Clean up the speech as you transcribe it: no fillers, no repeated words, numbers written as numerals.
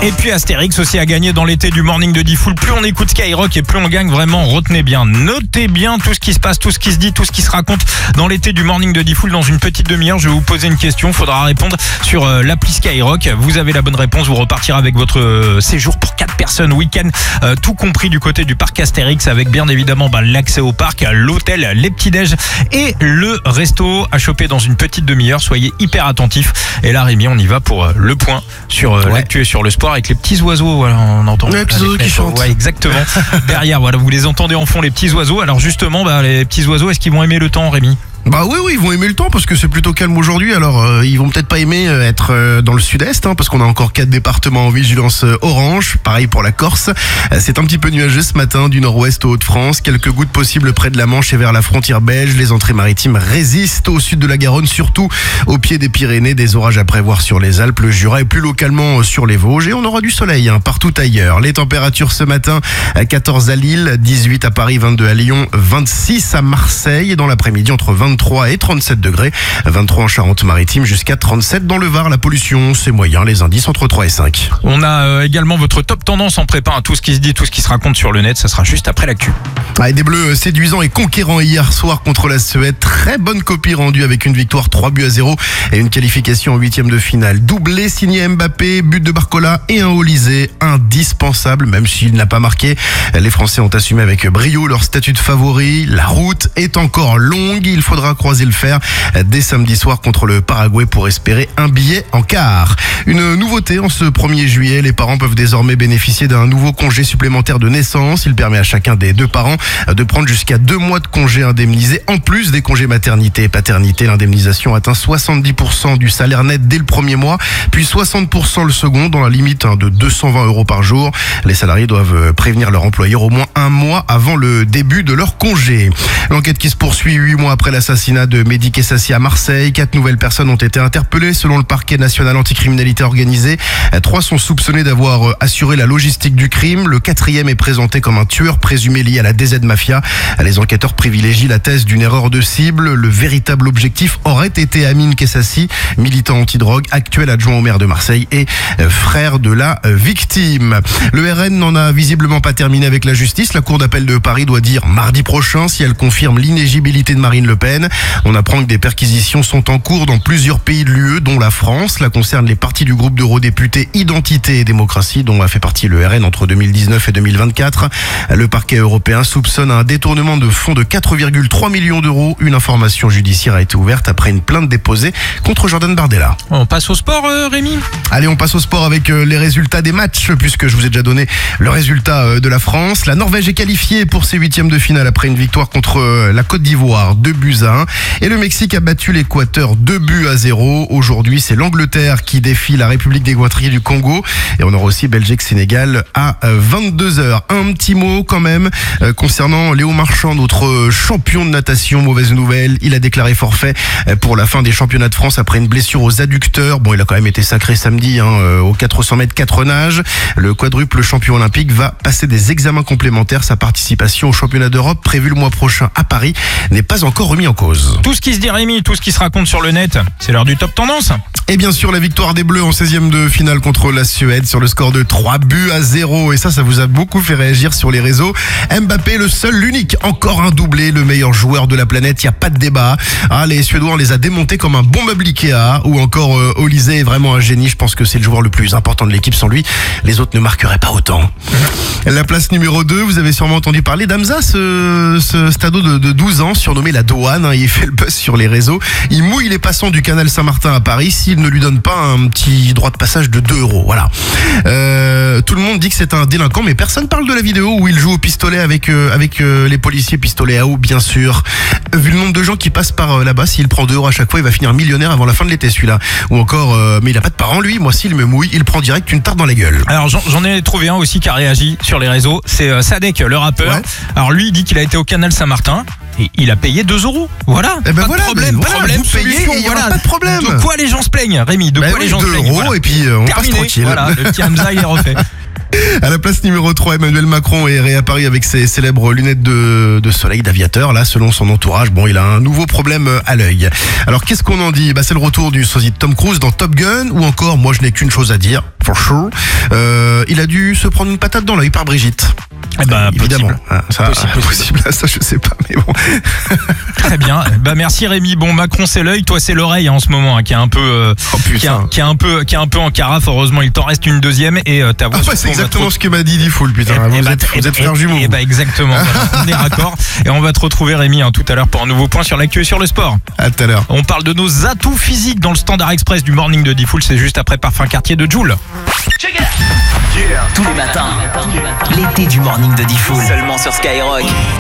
Et puis Astérix aussi a gagné dans l'été du Morning de Diffoul. Plus on écoute Skyrock et plus on gagne vraiment. Retenez bien, notez bien tout ce qui se passe, tout ce qui se dit, tout ce qui se raconte dans l'été du Morning de Diffoul. Dans une petite demi-heure, je vais vous poser une question. Il faudra répondre sur l'appli Skyrock. Vous avez la bonne réponse, vous repartirez avec votre séjour pour 4 personnes week-end, tout compris du côté du parc Astérix, avec bien évidemment l'accès au parc, l'hôtel, les petits-déj et le resto à choper dans une petite demi-heure. Soyez hyper attentifs. Et là, Rémi, on y va pour le point sur l'actu et sur le sport avec les petits oiseaux. Voilà, on entend les petits oiseaux qui chantent. Ouais, exactement. Derrière, voilà, vous les entendez en fond, les petits oiseaux. Alors justement, les petits oiseaux, est-ce qu'ils vont aimer le temps, Rémi ? Bah oui, ils vont aimer le temps parce que c'est plutôt calme aujourd'hui. Alors ils vont peut-être pas aimer être dans le sud-est parce qu'on a encore 4 départements en vigilance orange. Pareil pour la Corse. C'est un petit peu nuageux ce matin du nord-ouest au Hauts-de-France. Quelques gouttes possibles près de la Manche et vers la frontière belge. Les entrées maritimes résistent au sud de la Garonne, surtout au pied des Pyrénées. Des orages à prévoir sur les Alpes, le Jura et plus localement sur les Vosges. Et on aura du soleil partout ailleurs. Les températures ce matin, 14 à Lille, 18 à Paris, 22 à Lyon, 26 à Marseille. Et dans l'après-midi, entre 23 et 37 degrés, 23 en Charente-Maritime jusqu'à 37 dans le Var. La pollution, c'est moyen, les indices entre 3 et 5. On a également votre top tendance en prépa, tout ce qui se dit, tout ce qui se raconte sur le net, ça sera juste après l'actu. Des Bleus séduisants et conquérants hier soir contre la Suède. Très bonne copie rendue avec une victoire 3-0 et une qualification en 8e de finale. Doublé signé Mbappé, but de Barcola et un Olysée indispensable, même s'il n'a pas marqué. Les Français ont assumé avec brio leur statut de favori. La route est encore longue, il faudra croiser le fer dès samedi soir contre le Paraguay pour espérer un billet en quart. Une nouveauté en ce 1er juillet, les parents peuvent désormais bénéficier d'un nouveau congé supplémentaire de naissance. Il permet à chacun des 2 parents de prendre jusqu'à 2 mois de congé indemnisé en plus des congés maternité et paternité. L'indemnisation atteint 70% du salaire net dès le premier mois, puis 60% le second dans la limite de 220 € par jour. Les salariés doivent prévenir leur employeur au moins 1 mois avant le début de leur congé. L'enquête qui se poursuit 8 mois après l'assassinat de Mehdi Kessassi à Marseille. 4 nouvelles personnes ont été interpellées selon le parquet national anticriminalité organisée. 3 sont soupçonnés d'avoir assuré la logistique du crime. Le 4e est présenté comme un tueur présumé lié à la DZ Mafia. Les enquêteurs privilégient la thèse d'une erreur de cible. Le véritable objectif aurait été Amine Kessassi, militant anti-drogue, actuel adjoint au maire de Marseille et frère de la victime. Le RN n'en a visiblement pas terminé avec la justice. La Cour d'appel de Paris doit dire mardi prochain si elle confirme l'inéligibilité de Marine Le Pen. On apprend que des perquisitions sont en cours dans plusieurs pays de l'UE, dont la France. Cela concerne les partis du groupe d'eurodéputés Identité et Démocratie, dont a fait partie le RN entre 2019 et 2024. Le parquet européen soupçonne un détournement de fonds de 4,3 millions d'euros. Une information judiciaire a été ouverte après une plainte déposée contre Jordan Bardella. On passe au sport, Rémi ? Allez, on passe au sport avec les résultats des matchs, puisque je vous ai déjà donné le résultat de la France. La Norvège est qualifiée pour ses 8e de finale après une victoire contre la Côte d'Ivoire, 2-1. Et le Mexique a battu l'Équateur 2-0. Aujourd'hui, c'est l'Angleterre qui défie la République d'Équatoriale du Congo. Et on aura aussi Belgique-Sénégal à 22h. Un petit mot quand même concernant Léo Marchand, notre champion de natation. Mauvaise nouvelle, il a déclaré forfait pour la fin des championnats de France après une blessure aux adducteurs. Bon, il a quand même été sacré samedi aux 400 mètres 4 nages. Le quadruple champion olympique va passer des examens complémentaires. Sa participation au championnat d'Europe prévu le mois prochain à Paris n'est pas encore remis en cause. Tout ce qui se dit, Rémi, tout ce qui se raconte sur le net, c'est l'heure du top tendance. Et bien sûr, la victoire des Bleus en 16e de finale contre la Suède sur le score de 3-0. Et ça vous a beaucoup fait réagir sur les réseaux. Mbappé, le seul, l'unique, encore un doublé, le meilleur joueur de la planète, il n'y a pas de débat. Les Suédois, on les a démontés comme un bon meuble Ikea. Ou encore Olysée est vraiment un génie. Je pense que c'est le joueur le plus important de l'équipe. Sans lui, les autres ne marqueraient pas autant. La place numéro 2, vous avez sûrement entendu parler d'Hamza, ce stado de 12 ans, surnommé la douane. Il fait le buzz sur les réseaux. Il mouille les passants du canal Saint-Martin à Paris s'il ne lui donne pas un petit droit de passage de 2 €. Voilà. Tout le monde dit que c'est un délinquant, mais personne parle de la vidéo où il joue au pistolet avec les policiers, pistolet à eau bien sûr. Vu le nombre de gens qui passent par là-bas, s'il prend 2 € à chaque fois, il va finir millionnaire avant la fin de l'été celui-là. Ou encore, mais il a pas de parents lui. Moi, s'il me mouille, il prend direct une tarte dans la gueule. Alors j'en ai trouvé un aussi qui a réagi sur les réseaux. C'est Sadek, le rappeur. Ouais. Alors lui, il dit qu'il a été au canal Saint-Martin. Et il a payé 2 €. Voilà. Pas de problème. Problème, solution. Voilà. Pas de problème. De quoi les gens se plaignent, Rémi? De quoi les gens se plaignent? 2 € et puis on passe tranquille. Voilà, le petit Hamza, il est refait. À la place numéro 3, Emmanuel Macron est réapparu avec ses célèbres lunettes de soleil d'aviateur. Là, selon son entourage, il a un nouveau problème à l'œil. Alors, qu'est-ce qu'on en dit? C'est le retour du sosie de Tom Cruise dans Top Gun, ou encore, moi, je n'ai qu'une chose à dire. for sure. Il a dû se prendre une patate dans l'œil par Brigitte. Eh ben, évidemment. possible. Ah, ça, possible. Ça, je sais pas, mais bon. Très bien. Bah merci Rémi. Bon, Macron c'est l'œil, toi c'est l'oreille qui est un peu, qui est un peu en carafe. Heureusement, il t'en reste une deuxième et ta voix. C'est exactement ce que m'a dit Diffoul, putain. Vous êtes frères jumeaux. Et bah exactement. Voilà, on est raccord. Et on va te retrouver Rémi tout à l'heure pour un nouveau point sur l'actu et sur le sport. À tout à l'heure. On parle de nos atouts physiques dans le Standard Express du Morning de Diffoul. C'est juste après Parfum Quartier de Joule. Tous les matins, l'été du Morning de Diffoul, seulement sur Skyrock.